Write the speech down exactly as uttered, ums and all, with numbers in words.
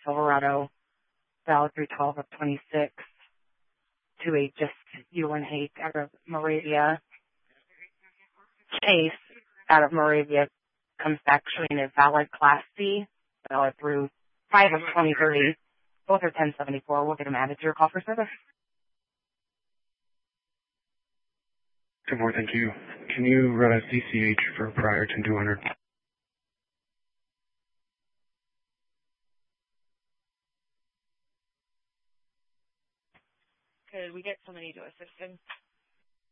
Silverado, valid three twelve of twenty-six, to a just Ewan Hake out of Moravia. Chase out of Moravia comes back showing a valid Class C, valid through five of twenty thirty. Both are ten seventy-four. We'll get them added to your call for service. ten four, thank you. Can you run a C C H for prior ten two hundred? Could we get somebody to assist him?